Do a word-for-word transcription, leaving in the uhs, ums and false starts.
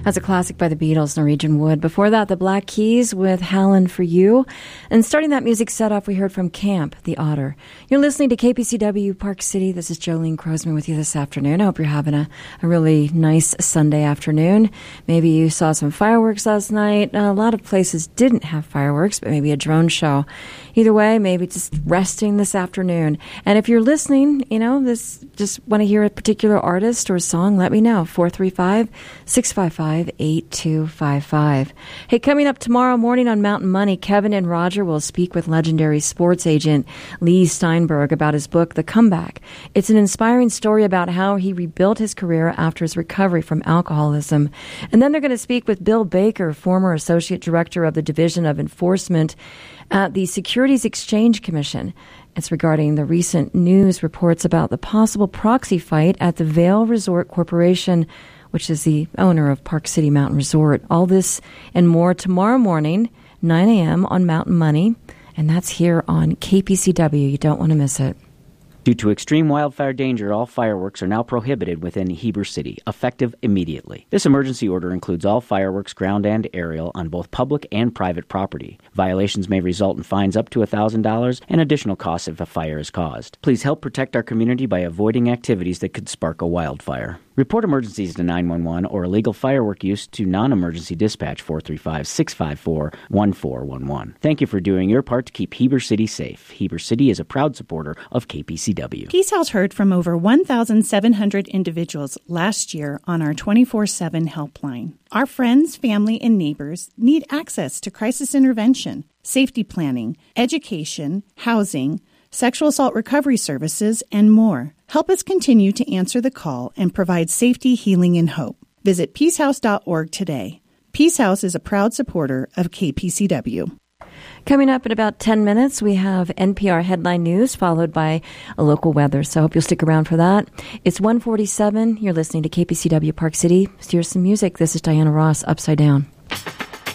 That's a classic by the Beatles, Norwegian Wood. Before that, the Black Keys with Howlin' for You. And starting that music set off, we heard from Camp, the Otter. You're listening to K P C W Park City. This is Jolene Crosman with you this afternoon. I hope you're having a, a really nice Sunday afternoon. Maybe you saw some fireworks last night. Uh, a lot of places didn't have fireworks, but maybe a drone show. Either way, maybe just resting this afternoon. And if you're listening, you know, this just want to hear a particular artist or song, let me know. four three five, six five five, eight two five five. Hey, coming up tomorrow morning on Mountain Money, Kevin and Roger will speak with legendary sports agent Lee Steinberg about his book, The Comeback. It's an inspiring story about how he rebuilt his career after his recovery from alcoholism. And then they're going to speak with Bill Baker, former associate director of the Division of Enforcement at the Securities Exchange Commission. It's regarding the recent news reports about the possible proxy fight at the Vail Resort Corporation, which is the owner of Park City Mountain Resort. All this and more tomorrow morning, nine a.m. on Mountain Money, and that's here on K P C W. You don't want to miss it. Due to extreme wildfire danger, all fireworks are now prohibited within Heber City, effective immediately. This emergency order includes all fireworks, ground and aerial, on both public and private property. Violations may result in fines up to one thousand dollars and additional costs if a fire is caused. Please help protect our community by avoiding activities that could spark a wildfire. Report emergencies to nine one one or illegal firework use to non-emergency dispatch four three five, six five four, one four one one. Thank you for doing your part to keep Heber City safe. Heber City is a proud supporter of K P C W. Peace House heard from over one thousand seven hundred individuals last year on our twenty-four seven helpline. Our friends, family, and neighbors need access to crisis intervention, safety planning, education, housing, sexual assault recovery services, and more. Help us continue to answer the call and provide safety, healing, and hope. Visit peace house dot org today. Peace House is a proud supporter of K P C W. Coming up in about ten minutes, we have N P R headline news followed by a local weather. So I hope you'll stick around for that. It's one forty-seven. You're listening to K P C W Park City. Here's some music. This is Diana Ross, Upside Down.